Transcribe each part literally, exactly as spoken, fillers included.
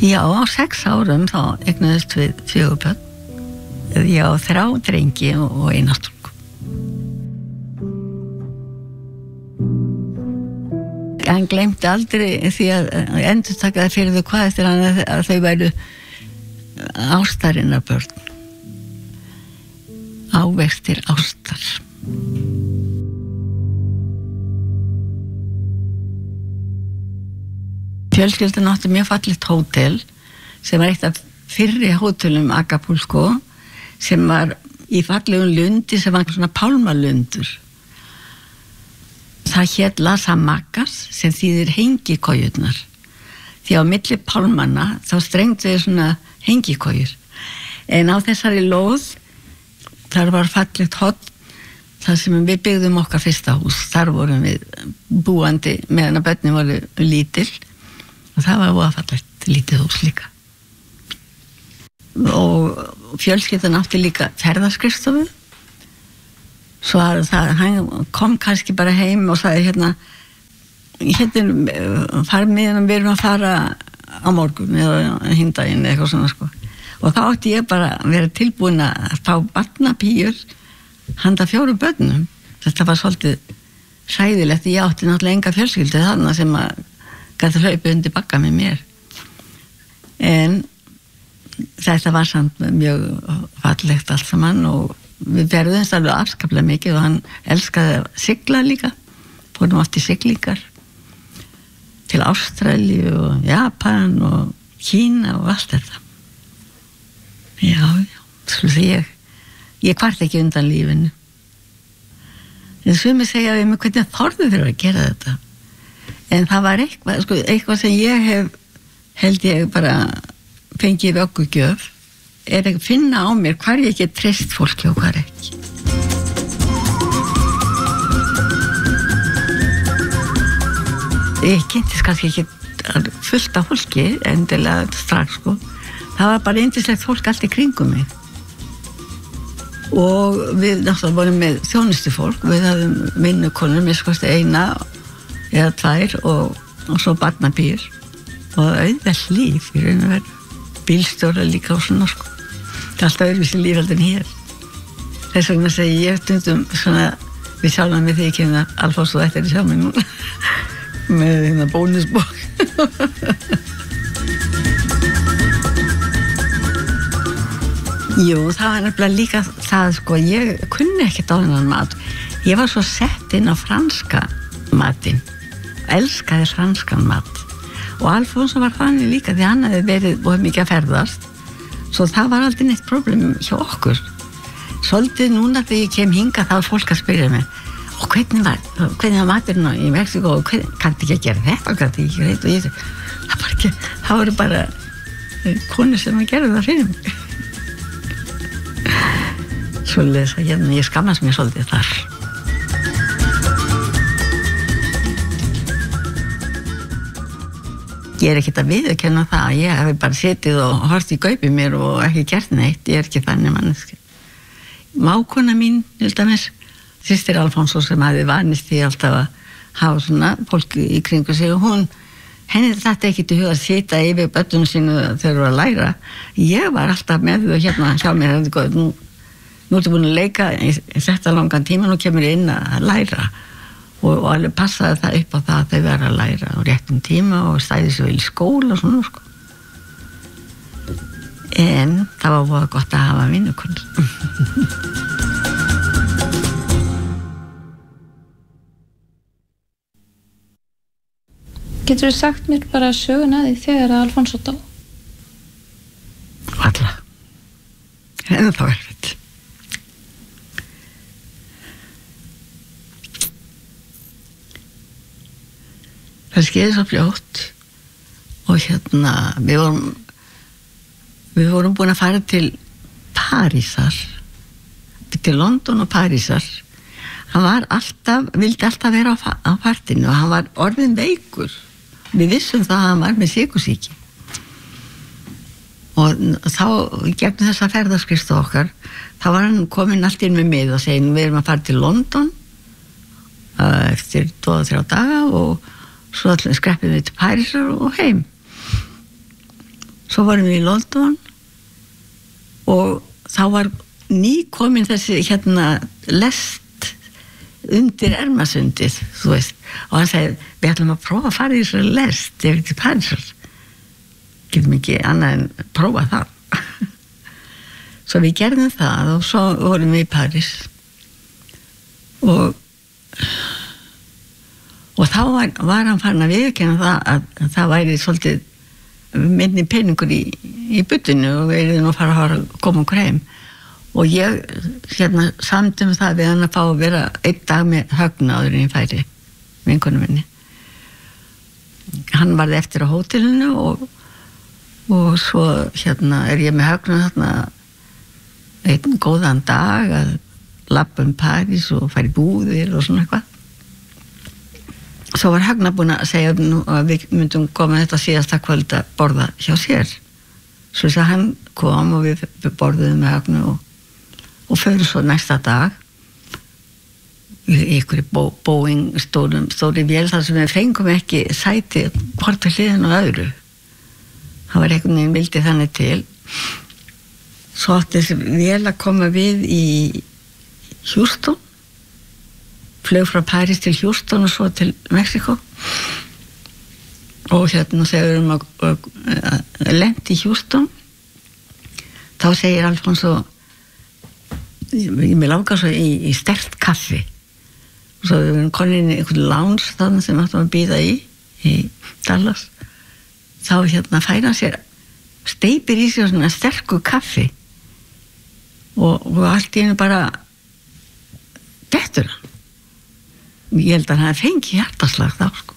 Já, á sex árum þá eignuðust við fjögur börn. Ég á þrjá drengi og eina stúlku. Hann gleymdi aldrei því að endurtaka það fyrir þau hvað eftir hann að þau væru ástarinnar börn. Ávextir ástar. Fjölskyldan átti mjög fallegt hótel sem var eitt af fyrri hótelum Acapulco sem var í fallegum lundi sem var svona pálmalundur. Það hét Las Hamacas sem þýðir hengikojurnar. Því á milli pálmanna þá strengdu þau svona hengikojur. En á þessari lóð þar var fallegt hot þar sem við byggðum okkar fyrsta hús. Þar vorum við búandi meðan að börnin voru lítil og það var voða fallegt lítið hús líka. Og fjölskyldan átti líka ferðaskrifstofu. Svo að það, hann kom kannski bara heim og sagði hérna, hérna farið meðan við erum að fara á morgun eða hindaginn eða eitthvað svona sko. Og þá átti ég bara að vera tilbúin að fá barnapíur handa fjórum börnum. Þetta var svolítið hræðilegt. Ég átti náttúrulega enga fjölskyldu þarna sem að gæti hlaupið undir bakka með mér. En þetta var samt mjög fallegt allt saman og við verðumst alveg afskaplega mikið og hann elskaði að sigla líka. Fórum oft í siglingar til Ástralíu og Japan og Kína og allt þetta. Já, já, skulum því ég ég kvart ekki undan lífinu. En sumir segja við mig hvernig þorðu þeir að gera þetta. En það var eitthvað, sko, eitthvað sem ég hef held ég bara fengið vöggugjöf er að finna á mér hvar ég get treyst fólki og hvar ekki. Ég kynntist kannski ekki fullt af fólki endilega strax sko. Það var bara yndislegt fólk allt í kringum mig. Og við náttúrulega vorum með þjónustu fólk, við hafðum vinnukonur með skoðst eina eða tvær og, og svo barnapíur og auðvelt líf í raun og veru. Bílstjóra líka og svona sko. Það er alltaf öðruvísi líf heldur en hér. Þess vegna segi ég stundum svona við sjálfum við því ekki hérna Alfons og þetta er í sjálf mig núna með hérna bónusbók. Jú, það var nefnilega líka það sko, ég kunni ekkert á þennan mat. Ég var svo sett inn á franska matinn, elskaði franskan mat. Og Alfons var þannig líka því hann hefði verið og mikið að ferðast. Svo það var aldrei neitt problem hjá okkur. Svolítið núna þegar ég kem hingað þá var fólk að spyrja mig og hvernig var, hvernig var maturinn í Mexíkó og kanntu ekki að gera þetta, kanntu ekki að gera þetta og ég það var ekki, það voru bara konur sem að gera það fyrir mig. Svoleiðis að hérna, ég skammast mér svolítið þar. Ég er ekkert að viðurkenna það að ég hef bara setið og hort í gaupið mér og ekki gert neitt, ég er ekki þannig manneski. Mákona mín, til dæmis, systir Alfonso sem hafði vanist því alltaf að hafa svona fólk í kringu sig og hún, henni þetta ekki til huga að sita yfir börnunum sínu þegar þau eru að læra. Ég var alltaf með þau hérna hjá mér, nú, nú ertu búin að leika í þetta langan tíma, nú kemur ég inn að læra. Og, og alveg passaði það upp á það að þau verða að læra á réttum tíma og stæði svo vel í skóla og svona sko. En það var voða gott að hafa vinnukonur. Getur þú sagt mér bara söguna því þegar að Alfonso dó? Alla. En það var erfitt. Það skeiði svo fljótt og hérna við vorum við vorum búin að fara til Parísar til London og Parísar. Hann var alltaf, vildi alltaf vera á, á partinu og hann var orðin veikur. Við vissum það að hann var með sykursýki. Og þá, gegnum þessa ferðaskrifstofu okkar, þá var hann kominn allt inn með mig og segið, við erum að fara til London uh, eftir tvo og þrjá daga og svo skreppum við til Parísar og heim. svo varum við í London og þá var nýkomin þessi hérna lest undir Ermasundið, þú veist, og hann sagði, við ætlum að prófa að fara í þessari lest yfir til Parísar, getum ekki annað en prófa það. Svo við gerðum það og svo vorum við í París og og þá var, var hann farin að viðurkenna það að, að það væri svolítið minni peningur í, í buddinu og við erum að fara að koma okkur heim og ég hérna samtum það við hann að fá að vera einn dag með Högna áður en ég færi vinkonum minni. Hann varði eftir á hótelinu og, og svo hérna er ég með Högna þarna einn góðan dag að labba um París og færi búðir og svona eitthvað. Svo var Högna búin að segja nú að við myndum koma þetta síðasta kvöld að borða hjá sér. Svo þess að hann kom og við borðuðum með Högnu og, og fyrir svo næsta dag í ykkur Boeing stórum, stóri vél þar sem við fengum ekki sæti hvort við hliðin og öðru. Það var einhvern veginn vildi þannig til. Svo átti þessi vél að koma við í Houston, flög frá París til Houston og svo til Mexiko og hérna þegar við erum að, að, að lent í Houston þá segir Alfonso ég mig langar svo í, í sterkt kaffi og svo við erum konin í einhvern lounge þannig sem við áttum að bíða í í Dallas þá hérna færa hann sér steipir í sig svona sterku kaffi og, og allt í hennu bara dettur hann. Ég held að hann hefði fengið hjartaslag þá, sko.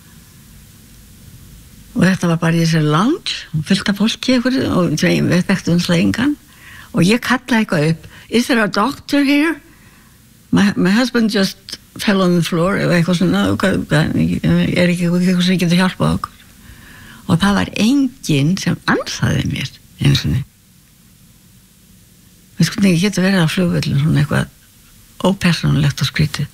Og þetta var bara í þessari lounge, fullt af fólki ykkur, og við þekktum slengan. Og ég kallaði eitthvað upp, is there a doctor here? My, my husband just fell on the floor, eða eitthvað svona, er ekki eitthvað sem getur hjálpað okkur. Og það var enginn sem ansaði mér, eins og niður. Við skoðum ekki getur verið á flugvöllum, svona eitthvað ópersónulegt og skrítið.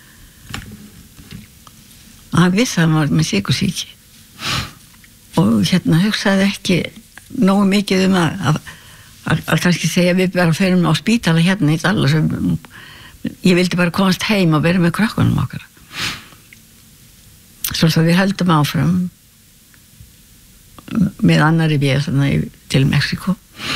Og hann vissi að hann var með sykursýki og hérna hugsaði ekki nógu mikið um að, að, að, að kannski segja við bara ferum á spítala hérna í Dallas. Ég vildi bara komast heim og vera með krökkunum okkar. Svo að við höldum áfram með annari vél til Mexiko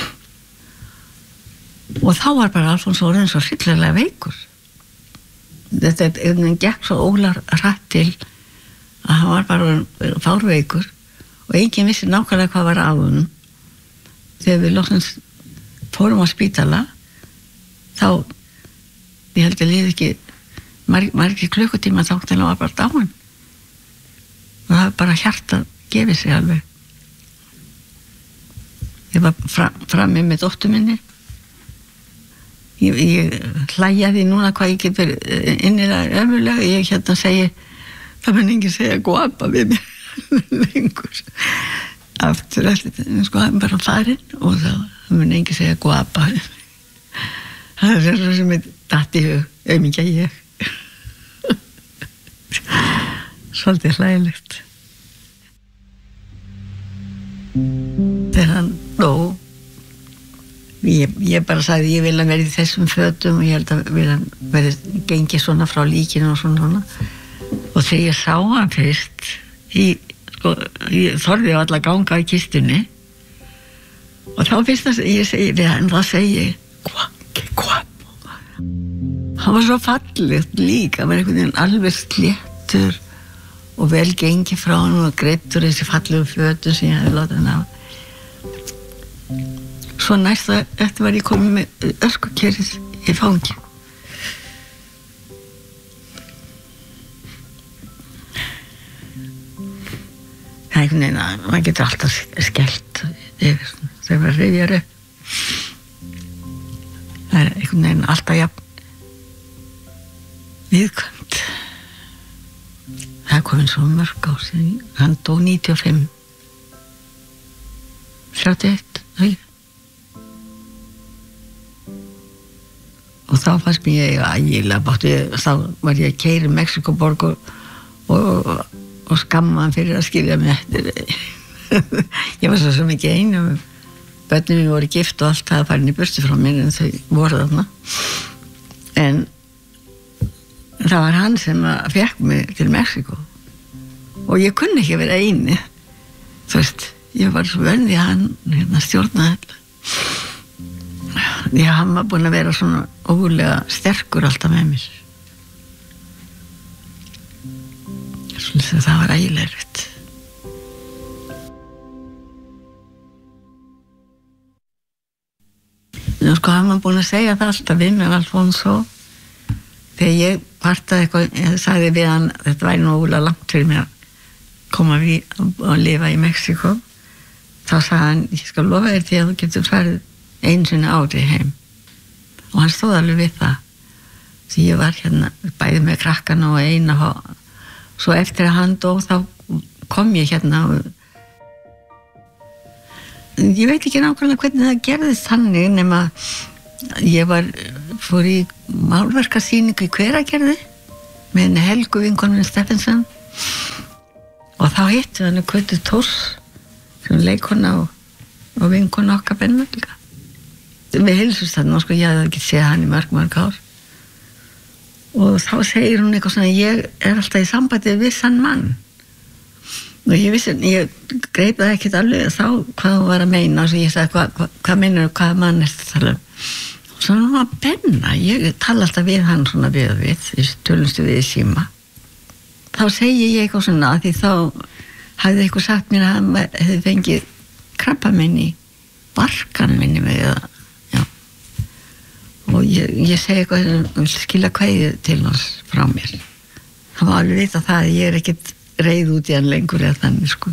og þá var bara Alfonso orðinn svo hryllilega veikur. Þetta er einhvern gekk svo ólar rætt til að hann var bara fárveikur og enginn vissi nákvæmlega hvað var á honum. Þegar við loksins fórum á spítala þá ég held að liði ekki margir marg klukkutíma þá til hann var bara dáinn og það var bara hjarta gefið sig alveg. Ég var fram, frammi með dóttur minni. Ég, ég hlæjaði núna hvað ég get verið innilega ömurlega. Ég hérna segi það mun enginn segja guapa við mér lengur aftur allir sko hann bara farinn og það mun enginn segja guapa það er svo sem ég datt í hug aumingja ég svolítið hlægilegt þegar hann dó ég, ég bara sagði ég vil að vera í þessum fötum og ég held að vera, vera gengið svona frá líkinu og svona svona og þegar ég sá hann fyrst í, sko, ég þorði á alla ganga í kistunni og þá fyrst að ég segi við hann þá segi ég guapi, guapo hann var svo fallegt líka hann var einhvern veginn alveg sléttur og vel gengið frá hann og greittur þessi fallegu fötu sem ég hefði látið hann á svo næsta eftir var ég komið með öskukerið í fangi það er einhvern veginn að maður getur alltaf skellt yfir þegar maður rifjar upp það er einhvern veginn alltaf jafn viðkvæmt það er komin svo mörg ár síðan hann dó níutíu og fimm þrjátíu og eitt og þá fannst mér ægilega bátt þá var ég að keyra í Mexikoborg og, og, og skamma hann fyrir að skilja mig eftir ég var var svo sem ekki einu, börnum við voru gift og allt það farin í burtu frá mér en þau voru þarna. En það var hann sem fekk mig til Mexíkó og ég kunni ekki vera eini. Þú veist, ég var svo vönn því að hann hérna, stjórnaði þetta. Því að hann var búinn að vera svona ógulega sterkur alltaf með mér. Svona það var ægilega erfitt. Nú sko, hann var búinn að segja það alltaf við mig, Alfonso. Þegar ég partaði eitthvað, ég sagði við hann, þetta væri nú ógulega langt fyrir mér að koma við og lifa í Mexíkó. Þá sagði hann, ég skal lofa þér því að þú getur farið einu sinni ári heim. Og hann stóð alveg við það. Því ég var hérna bæði með krakkana og eina og svo eftir að hann dó þá kom ég hérna og ég veit ekki nákvæmlega hvernig það gerðist þannig nema ég var, fór í málverkasýningu í Hveragerði með Helgu vinkonunni Steffensen og þá hittu hann Kötu Thors sem leikona og, og vinkona okkar Benna líka. Við heilsumst þarna og sko ég hafði ekki séð hann í mörg mörg ár og þá segir hún eitthvað svona ég er alltaf í sambandi við vissan mann og ég vissi, ég greip það ekkert alveg þá hvað hún var að meina og ég sagði hvað hva, hva meinar og hvað mann er þetta tala um og svona hún var Benna, ég tala alltaf við hann svona við og við, tölumstu við í síma þá segi ég eitthvað svona því þá hafði eitthvað sagt mér að hann hefði fengið krabbamein í barkan minni mig eða og ég, ég segi eitthvað skila kveðju til hans frá mér hann var alveg vita það að ég er ekkert reið út í hann lengur eða þannig sko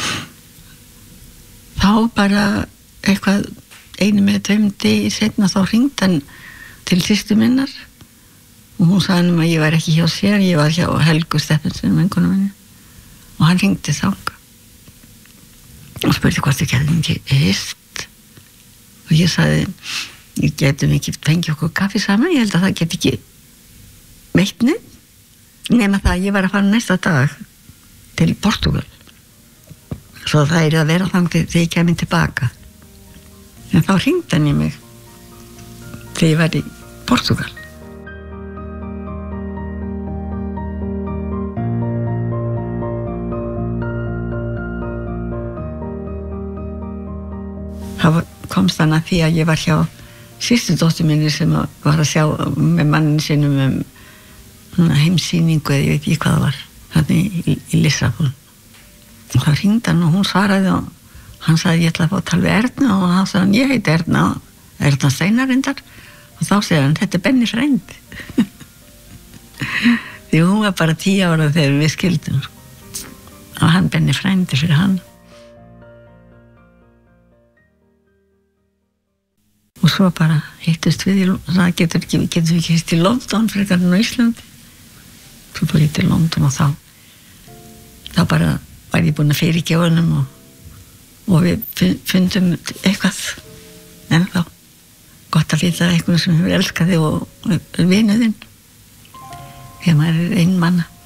þá bara eitthvað einu með tveim degi seinna þá hringdi hann til systur minnar og hún sagði hann að ég var ekki hjá sér ég var hjá Helgu Steffensen vinkonu minni og hann hringdi þangað og spurði hvort ég hefði ekki hist og ég sagði ég getum ekki fengið okkur kaffi saman ég held að það get ekki meitni nema það að ég var að fara næsta dag til Portúgal svo það er að vera þangt þegar ég kemur tilbaka en þá hringdi hann í mig þegar ég var í Portúgal þá komst hann að því að ég var hjá systurdóttur minni sem var að sjá með mannin sinum um heimsýningu eða ég veit ekki hvað það var þannig í, í Lissabon og þá hringdi hann og hún svaraði og hann sagði ég ætla að fá að tala við Erna og hann sagði hann ég heiti Erna Erna Steinarindar og þá segði hann þetta er Benni frænd því hún var bara tíu ára þegar við skildum og hann Benni frændi fyrir hann og svo bara hittust við í það getur ekki, getur við ekki hitt í London frekar en á Íslandi svo fór ég til London og þá þá bara var ég búin að fyrirgefa honum og, og við fundum eitthvað en þá gott að vita eitthvað sem hefur elskað þig og vinuðinn þegar maður er ein manna